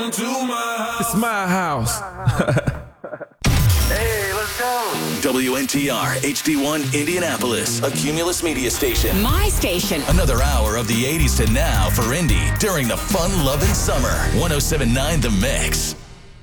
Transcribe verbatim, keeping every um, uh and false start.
Welcome to my house. It's my house. Hey, let's go. W N T R H D one Indianapolis, a Cumulus media station. My station. Another hour of the eighties to now for Indy during the fun-loving summer. one oh seven point nine The Mix.